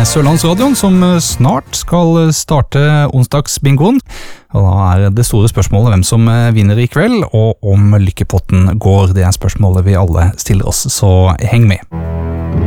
Sørlandsradioen som snart skal starte onsdagsbingoen. Og da det store spørsmålet hvem som vinner i kveld, og om lykkepotten går. Det spørsmålet vi alle stiller oss, så heng med.